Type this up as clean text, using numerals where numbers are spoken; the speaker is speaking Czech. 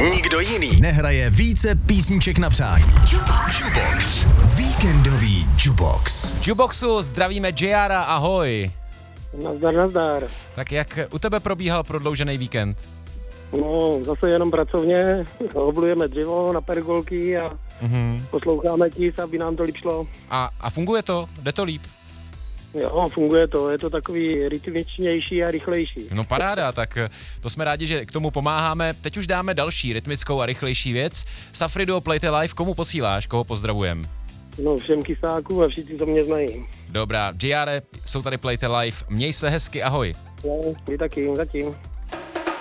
Nikdo jiný nehraje více písniček na přání. Jukebox. Víkendový Jukebox. V Jukeboxu zdravíme JRa, ahoj. Nazdar. Tak jak u tebe probíhal prodloužený víkend? No, zase jenom pracovně, oblujeme dřevo na pergolky a posloucháme tis, aby nám to líp šlo. A funguje to? Jde to líp? Jo, funguje to, je to takový rytmičnější a rychlejší. No paráda, tak to jsme rádi, že k tomu pomáháme. Teď už dáme další rytmickou a rychlejší věc. Safriduo Playte Live, komu posíláš, koho pozdravujem? No, všem kysáků a všichni, co mě znají. Dobrá, JR, jsou tady Playte Live, měj se hezky, ahoj. No, vy taky, zatím.